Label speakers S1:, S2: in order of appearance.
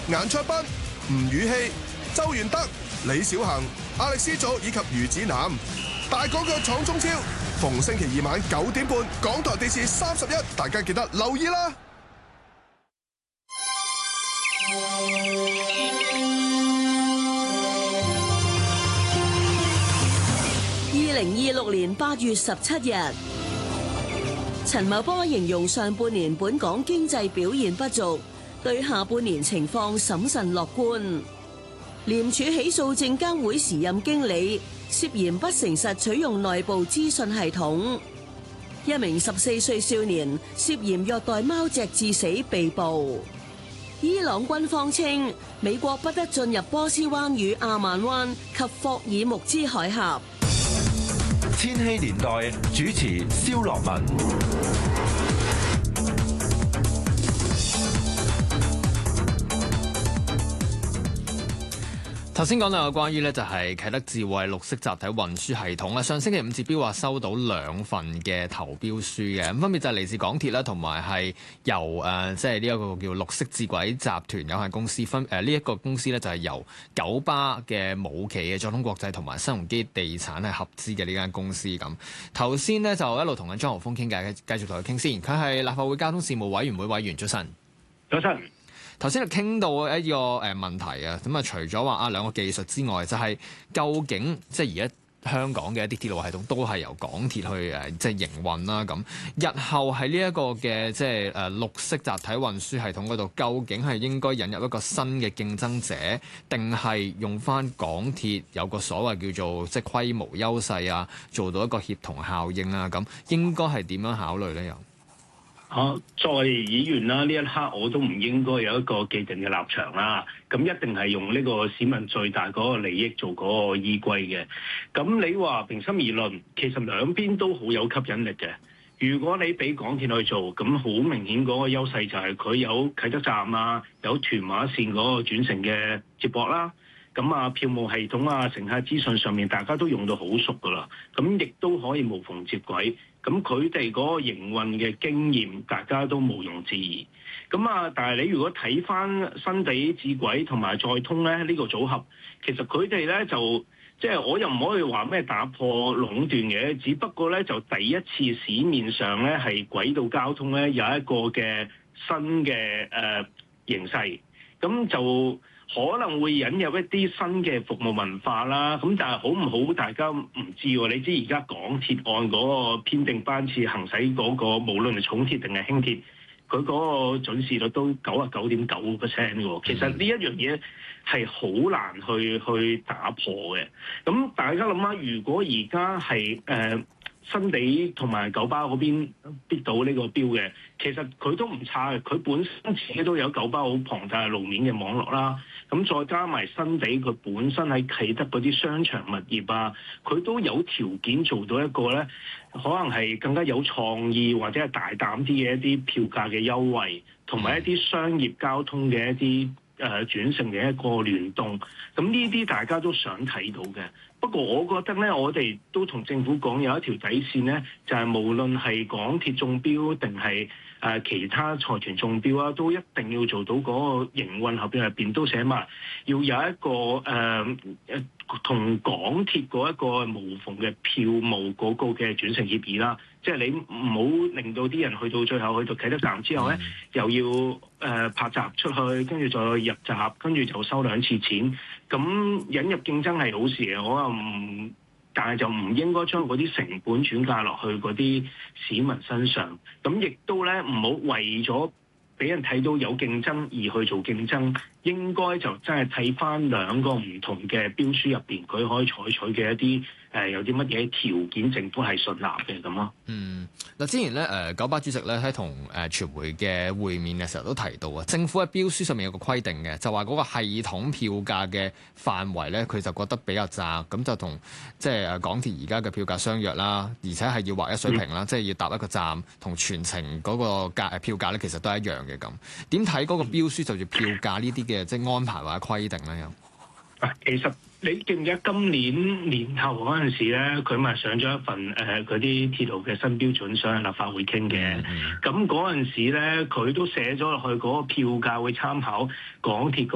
S1: 顏卓彬、吳宇希、周元德、李小恒、亞力斯祖以及余子南。大港腳闖中超，逢星期二晚9點半，港台電視31，大家記得留意啦。
S2: 2026年8月17日，陳茂波形容上半年本港經濟表現不俗，對下半年情況審慎樂觀。廉署起訴證監會時任經理涉嫌不誠實取用內部資訊系統。一名14歲少年涉嫌虐待貓隻致死被捕。伊朗軍方稱美國不得進入波斯灣與阿曼灣及霍爾木茲海峽。
S3: 千禧年代主持蕭樂文。
S4: 頭先講到有關於咧就係啟德智慧綠色集體運輸系統啦，上星期5截標話收到2份嘅投標書嘅，咁分別就係嚟自港鐵啦，同埋係由即係呢一個叫綠色智軌集團有限公司呢一個公司咧就係由九巴嘅母企嘅載通國際同埋新鴻基地產係合資嘅呢間公司咁。頭先呢，就一路同緊張豪鋒傾偈，繼續同佢傾先。佢係立法會交通事務委員會委員，早晨。
S5: 早晨。
S4: 頭先就傾到一個問題啊，咁啊除咗話兩個技術之外，就係究竟即係而家香港嘅一啲鐵路系統都係由港鐵去即係營運啦。咁日後喺呢一個嘅即係綠色集體運輸系統嗰度，究竟係應該引入一個新嘅競爭者，定係用翻港鐵有個所謂叫做即係規模優勢啊，做到一個協同效應啊？咁應該係點樣考慮咧？又？
S5: 作為議員啦，呢一刻我都唔應該有一個既定嘅立場啦。咁一定係用呢個市民最大嗰個利益做嗰個依歸嘅。咁你話平心而論，其實兩邊都好有吸引力嘅。如果你俾港鐵去做，咁好明顯嗰個優勢就係佢有啟德站啊，有屯馬線嗰個轉乘嘅接駁啦。咁啊，票務系統啊，乘客資訊上面大家都用到好熟噶啦。咁亦都可以無縫接軌。咁佢哋嗰個營運嘅經驗，大家都毋庸置疑。咁啊，但係你如果睇翻新地智軌同埋載通咧，呢個組合，其實佢哋咧就即係我又唔可以話咩打破壟斷嘅，只不過咧就第一次市面上咧係軌道交通咧有一個嘅新嘅形勢，咁就可能會引入一啲新嘅服務文化啦，咁但係好唔好大家唔知喎。你知而家港鐵按嗰個編定班次行使嗰個，無論係重鐵定係輕鐵，佢嗰個準時率都99.9%喎。其實呢一樣嘢係好難去打破嘅。咁大家諗下，如果而家係新地同埋九巴嗰邊逼到呢個標嘅，其實佢都唔差嘅。佢本身自己都有九巴好龐大嘅路面嘅網絡啦，咁再加埋新地佢本身喺啟德嗰啲商場物業啊，佢都有條件做到一個咧，可能係更加有創意或者係大膽啲嘅一啲票價嘅優惠，同埋一啲商業交通嘅一啲轉乘嘅一個聯動。咁呢啲大家都想睇到嘅。不過我覺得咧，我哋都同政府講有一條底線咧，就係無論係港鐵中標定係其他財團中標啊，都一定要做到嗰個營運合約入邊都寫埋，要有一個同港鐵嗰一個無縫嘅票務嗰個嘅轉乘協議啦。即係你唔好令到啲人去到最後去到啟德站之後咧，又要拍閘出去，跟住再入閘，跟住就收2次錢。咁引入競爭係好事嘅，我又唔，但係就唔應該將嗰啲成本轉嫁落去嗰啲市民身上。咁亦都咧唔好為咗俾人睇到有競爭而去做競爭，應該就真係睇翻兩個唔同嘅標書入邊，佢可以採取嘅一啲有啲乜嘢條件，政府係信納嘅咁咯。
S4: 嗱，之前咧九巴主席咧喺同傳媒嘅會面嘅時候都提到啊，政府喺標書上面有個規定嘅，就話嗰個系統票價嘅範圍咧，佢就覺得比較窄，咁就同即係港鐵而家嘅票價相若啦，而且係要劃一水平啦，即係要搭一個站同全程嗰個票價咧，其實都係一樣嘅咁。點睇嗰個標書就住票價呢啲嘅即係安排或者規定咧？又
S5: 其實你記唔記得今年年頭嗰陣時咧，佢咪上咗一份嗰啲鐵路嘅新標準上立法會傾嘅。咁嗰陣時咧，佢都寫咗落去嗰個票價會參考港鐵